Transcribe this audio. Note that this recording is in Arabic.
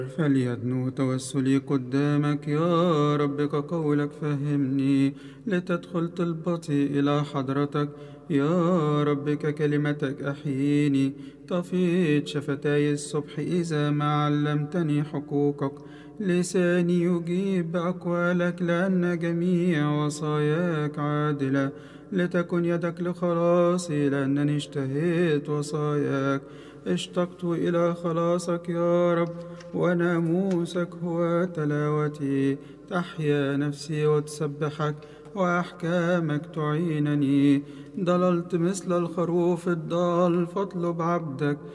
فليدنو توسلي قدامك يا رب كقولك فهمني، لتدخل طلبتي إلى حضرتك يا رب ككلمتك أحييني. طفيت شفتاي الصبح إذا ما علمتني حقوقك، لساني يجيب بأقوالك لأن جميع وصاياك عادلة. لتكن يدك لخلاصي لأنني اشتهيت وصاياك، اشتقت إلى خلاصك يا رب، وناموسك هو تلاوتي. تحيا نفسي وتسبحك وأحكامك تعينني. ضللت مثل الخروف الضال فاطلب عبدك